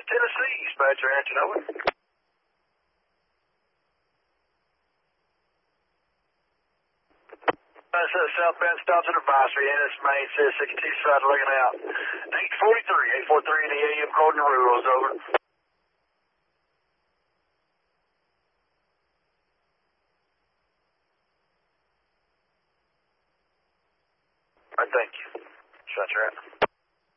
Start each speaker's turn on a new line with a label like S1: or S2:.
S1: Tennessee, dispatcher Hampton, over. Southbound stops at advisory, NS main says 62 side looking out. 843 in the AM, Gordon Rules, over. All right, thank you. Shot your out.